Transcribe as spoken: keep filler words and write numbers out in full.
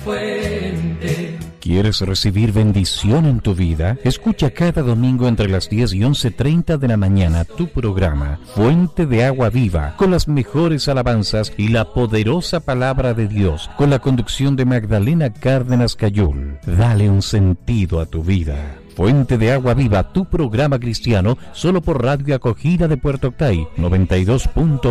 fuente. ¿Quieres recibir bendición en tu vida? Escucha cada domingo entre las diez y once treinta de la mañana tu programa Fuente de Agua Viva, con las mejores alabanzas y la poderosa palabra de Dios, con la conducción de Magdalena Cárdenas Cayul. Dale un sentido a tu vida. Fuente de Agua Viva, tu programa cristiano, solo por Radio Acogida de Puerto Octay, noventa y dos punto uno.